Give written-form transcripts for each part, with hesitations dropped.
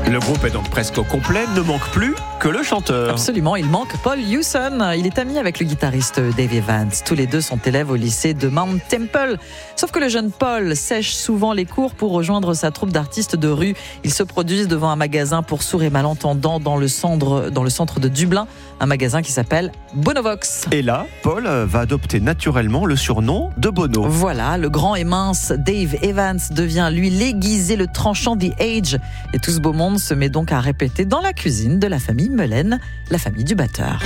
Le groupe est donc presque au complet, ne manque plus que le chanteur. Absolument, il manque Paul Hewson. Il est ami avec le guitariste Dave Evans. Tous les deux sont élèves au lycée de Mount Temple. Sauf que le jeune Paul sèche souvent les cours pour rejoindre sa troupe d'artistes de rue. Ils se produisent devant un magasin pour sourds et malentendants dans le centre de Dublin. Un magasin qui s'appelle Bonovox. Et là, Paul va adopter naturellement le surnom de Bono. Voilà, le grand et mince Dave Evans devient lui l'aiguisé, le tranchant The Age. Et tout ce beau monde se met donc à répéter dans la cuisine de la famille Mullen, la famille du batteur.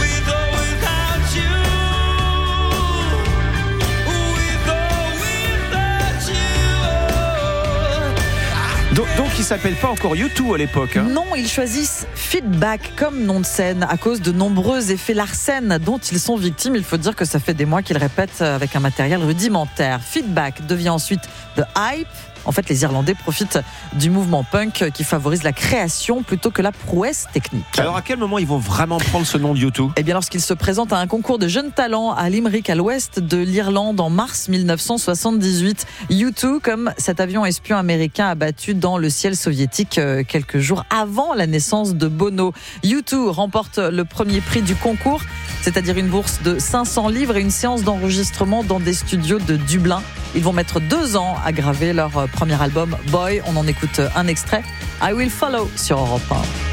Donc il s'appelle pas encore U2 à l'époque. Non, ils choisissent Feedback comme nom de scène à cause de nombreux effets Larsen dont ils sont victimes. Il faut dire que ça fait des mois qu'ils répètent avec un matériel rudimentaire. Feedback devient ensuite The Hype. En fait, les Irlandais profitent du mouvement punk qui favorise la création plutôt que la prouesse technique. Alors à quel moment ils vont vraiment prendre ce nom de U2 ? Eh bien, lorsqu'ils se présentent à un concours de jeunes talents à Limerick, à l'ouest de l'Irlande, en mars 1978. U2, comme cet avion espion américain abattu dans le ciel soviétique quelques jours avant la naissance de Bono. U2 remporte le premier prix du concours, c'est-à-dire une bourse de 500 livres et une séance d'enregistrement dans des studios de Dublin. Ils vont mettre 2 ans à graver leur premier album Boy. On en écoute un extrait. I Will Follow sur Europe 1.